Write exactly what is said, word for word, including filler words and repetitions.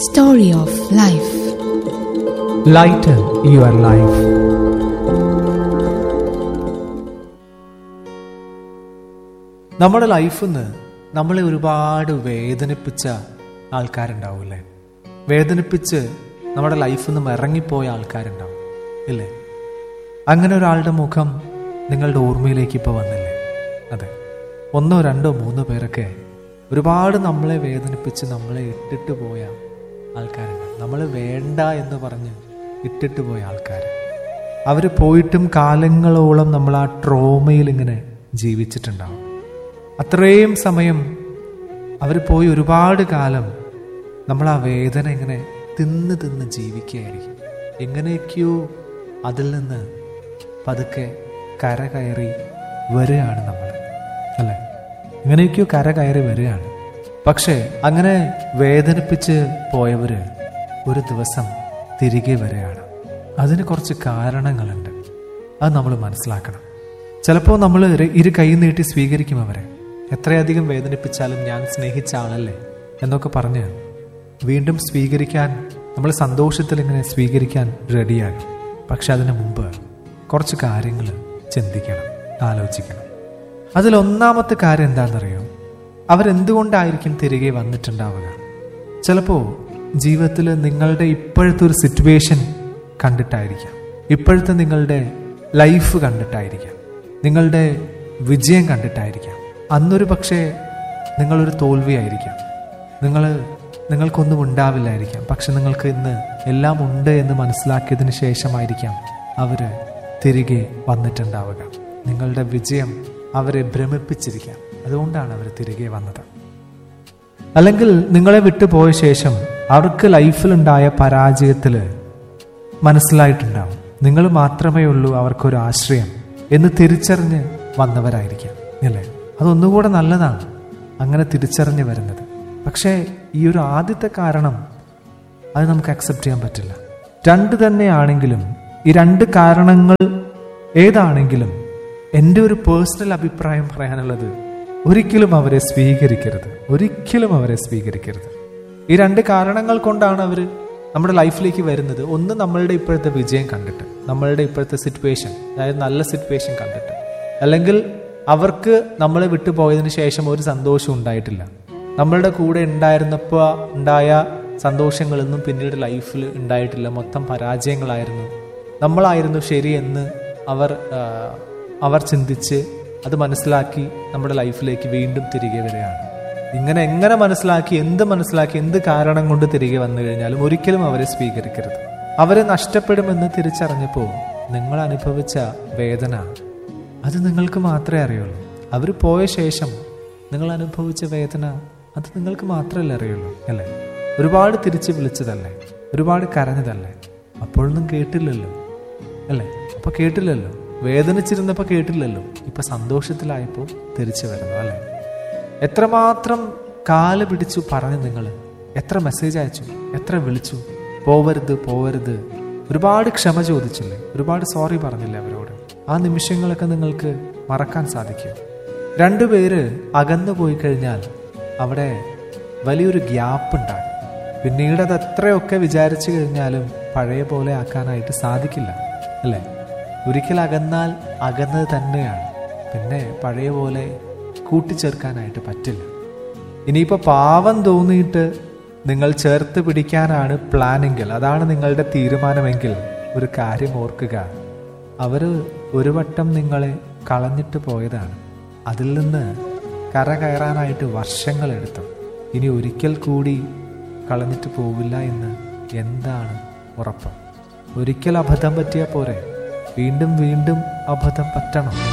Story of Life. Lighten your life. നമ്മുടെ ലൈഫിൽ നിന്ന് നമ്മളെ ഒരുപാട് വേദനിപ്പിച്ച ആൾക്കാരുണ്ടാവില്ലേ? വേദനിപ്പിച്ച് നമ്മുടെ ലൈഫിൽ നിന്നും ഇറങ്ങിപ്പോയ ആൾക്കാരുണ്ടാവും ഇല്ലേ? അങ്ങനെ ഒരാളുടെ മുഖം നിങ്ങളുടെ ഓർമ്മയിലേക്ക് ഇപ്പോൾ വന്നില്ലേ? അതെ, ഒന്നോ രണ്ടോ മൂന്നോ പേരൊക്കെ ഒരുപാട് നമ്മളെ വേദനിപ്പിച്ച് നമ്മളെ ഇട്ടിട്ട് പോയ ആൾക്കാരുണ്ട്. നമ്മൾ വേണ്ട എന്ന് പറഞ്ഞ് ഇട്ടിട്ട് പോയ ആൾക്കാർ. അവർ പോയിട്ടും കാലങ്ങളോളം നമ്മൾ ആ ട്രോമയിൽ ഇങ്ങനെ ജീവിച്ചിട്ടുണ്ടാവും. അത്രയും സമയം അവർ പോയി ഒരുപാട് കാലം നമ്മൾ ആ വേദന ഇങ്ങനെ തിന്ന് തിന്ന് ജീവിക്കുകയായിരിക്കും. എങ്ങനെയൊക്കെയോ അതിൽ നിന്ന് പതുക്കെ കര കയറി വരികയാണ് നമ്മൾ, അല്ലേ? എങ്ങനെയൊക്കെയോ കര കയറി വരികയാണ്. പക്ഷേ അങ്ങനെ വേദനിപ്പിച്ച് പോയവർ ഒരു ദിവസം തിരികെ വരികയാണ്. അതിന് കുറച്ച് കാരണങ്ങളുണ്ട്, അത് നമ്മൾ മനസ്സിലാക്കണം. ചിലപ്പോൾ നമ്മൾ ഇരു കൈ നീട്ടി സ്വീകരിക്കും അവരെ. എത്രയധികം വേദനിപ്പിച്ചാലും ഞാൻ സ്നേഹിച്ച ആളല്ലേ എന്നൊക്കെ പറഞ്ഞ് വീണ്ടും സ്വീകരിക്കാൻ, നമ്മൾ സന്തോഷത്തിൽ ഇങ്ങനെ സ്വീകരിക്കാൻ റെഡിയാകും. പക്ഷെ അതിന് മുമ്പ് കുറച്ച് കാര്യങ്ങൾ ചിന്തിക്കണം, ആലോചിക്കണം. അതിലൊന്നാമത്തെ കാര്യം എന്താണെന്നറിയോ? അവരെന്തുകൊണ്ടായിരിക്കും തിരികെ വന്നിട്ടുണ്ടാവുക? ചിലപ്പോൾ ജീവിതത്തിൽ നിങ്ങളുടെ ഇപ്പോഴത്തെ ഒരു സിറ്റുവേഷൻ കണ്ടിട്ടായിരിക്കാം, ഇപ്പോഴത്തെ നിങ്ങളുടെ ലൈഫ് കണ്ടിട്ടായിരിക്കാം, നിങ്ങളുടെ വിജയം കണ്ടിട്ടായിരിക്കാം. അന്നൊരു പക്ഷേ നിങ്ങളൊരു തോൽവിയായിരിക്കാം, നിങ്ങൾ നിങ്ങൾക്കൊന്നും ഉണ്ടാവില്ലായിരിക്കാം. പക്ഷെ നിങ്ങൾക്ക് ഇന്ന് എല്ലാം ഉണ്ട് എന്ന് മനസ്സിലാക്കിയതിന് ശേഷമായിരിക്കാം അവർ തിരികെ വന്നിട്ടുണ്ടാവുക. നിങ്ങളുടെ വിജയം അവരെ ഭ്രമിപ്പിച്ചിരിക്കാം, അതുകൊണ്ടാണ് അവർ തിരികെ വന്നത്. അല്ലെങ്കിൽ നിങ്ങളെ വിട്ടുപോയ ശേഷം അവർക്ക് ലൈഫിലുണ്ടായ പരാജയത്തിൽ മനസ്സിലായിട്ടുണ്ടാവും നിങ്ങൾ മാത്രമേ ഉള്ളൂ അവർക്കൊരു ആശ്രയം എന്ന് തിരിച്ചറിഞ്ഞ് വന്നവരായിരിക്കാം, അല്ലേ? അതൊന്നുകൂടെ നല്ലതാണ് അങ്ങനെ തിരിച്ചറിഞ്ഞ് വരുന്നത്. പക്ഷേ ഈ ഒരു ആദ്യത്തെ കാരണം അത് നമുക്ക് അക്സെപ്റ്റ് ചെയ്യാൻ പറ്റില്ല. രണ്ട് തന്നെയാണെങ്കിലും ഈ രണ്ട് കാരണങ്ങൾ ഏതാണെങ്കിലും എൻ്റെ ഒരു പേഴ്സണൽ അഭിപ്രായം പറയാനുള്ളത്, ഒരിക്കലും അവരെ സ്വീകരിക്കരുത്, ഒരിക്കലും അവരെ സ്വീകരിക്കരുത്. ഈ രണ്ട് കാരണങ്ങൾ കൊണ്ടാണ് അവർ നമ്മുടെ ലൈഫിലേക്ക് വരുന്നത്. ഒന്ന്, നമ്മളുടെ ഇപ്പോഴത്തെ വിജയം കണ്ടിട്ട്, നമ്മളുടെ ഇപ്പോഴത്തെ സിറ്റുവേഷൻ, അതായത് നല്ല സിറ്റുവേഷൻ കണ്ടിട്ട്. അല്ലെങ്കിൽ അവർക്ക് നമ്മളെ വിട്ടുപോയതിന് ശേഷം ഒരു സന്തോഷം ഉണ്ടായിട്ടില്ല. നമ്മളുടെ കൂടെ ഉണ്ടായിരുന്നപ്പോൾ ഉണ്ടായ സന്തോഷങ്ങളൊന്നും പിന്നീട് ലൈഫിൽ ഉണ്ടായിട്ടില്ല, മൊത്തം പരാജയങ്ങളായിരുന്നു, നമ്മളായിരുന്നു ശരിയെന്ന് അവർ അവർ ചിന്തിച്ച് അത് മനസ്സിലാക്കി നമ്മുടെ ലൈഫിലേക്ക് വീണ്ടും തിരികെ വരികയാണ്. ഇങ്ങനെ എങ്ങനെ മനസ്സിലാക്കി, എന്ത് മനസ്സിലാക്കി, എന്ത് കാരണം കൊണ്ട് തിരികെ വന്നു കഴിഞ്ഞാലും ഒരിക്കലും അവരെ സ്വീകരിക്കരുത്. അവരെ നഷ്ടപ്പെടുമെന്ന് തിരിച്ചറിഞ്ഞപ്പോൾ നിങ്ങൾ അനുഭവിച്ച വേദന അത് നിങ്ങൾക്ക് മാത്രമേ അറിയുള്ളൂ. അവർ പോയ ശേഷം നിങ്ങൾ അനുഭവിച്ച വേദന അത് നിങ്ങൾക്ക് മാത്രമല്ലേ അറിയുള്ളൂ, അല്ലേ? ഒരുപാട് തിരിച്ച് വിളിച്ചതല്ലേ, ഒരുപാട് കരഞ്ഞതല്ലേ, അപ്പോഴൊന്നും കേട്ടില്ലല്ലോ, അല്ലേ? അപ്പോൾ കേട്ടില്ലല്ലോ, വേദനിച്ചിരുന്നപ്പോൾ കേട്ടില്ലല്ലോ, ഇപ്പം സന്തോഷത്തിലായപ്പോൾ തിരിച്ചു വരുന്നു, അല്ലേ? എത്രമാത്രം കാല് പിടിച്ചു പറഞ്ഞു, നിങ്ങൾ എത്ര മെസ്സേജ് അയച്ചു, എത്ര വിളിച്ചു, പോവരുത് പോവരുത്, ഒരുപാട് ക്ഷമ ചോദിച്ചില്ലേ, ഒരുപാട് സോറി പറഞ്ഞില്ലേ അവരോട്? ആ നിമിഷങ്ങളൊക്കെ നിങ്ങൾക്ക് മറക്കാൻ സാധിക്കും. രണ്ടുപേര് അകന്നു പോയി കഴിഞ്ഞാൽ അവിടെ വലിയൊരു ഗ്യാപ്പ് ഉണ്ടാകും. പിന്നീട് അത് എത്രയൊക്കെ വിചാരിച്ചു കഴിഞ്ഞാലും പഴയ പോലെ ആക്കാനായിട്ട് സാധിക്കില്ല, അല്ലേ? ഒരിക്കൽ അകന്നാൽ അകന്നത് തന്നെയാണ്, പിന്നെ പഴയ പോലെ കൂട്ടിച്ചേർക്കാനായിട്ട് പറ്റില്ല. ഇനിയിപ്പോൾ പാവം തോന്നിയിട്ട് നിങ്ങൾ ചേർത്ത് പിടിക്കാനാണ് പ്ലാനെങ്കിൽ, അതാണ് നിങ്ങളുടെ തീരുമാനമെങ്കിൽ, ഒരു കാര്യം ഓർക്കുക, അവർ ഒരു വട്ടം നിങ്ങളെ കളഞ്ഞിട്ട് പോയതാണ്. അതിൽ നിന്ന് കര കയറാനായിട്ട് വർഷങ്ങളെടുത്തു. ഇനി ഒരിക്കൽ കൂടി കളഞ്ഞിട്ട് പോവില്ല എന്ന് എന്താണ് ഉറപ്പ്? ഒരിക്കൽ അബദ്ധം പറ്റിയാൽ പോരെ, വീണ്ടും വീണ്ടും അബദ്ധം പറ്റണം.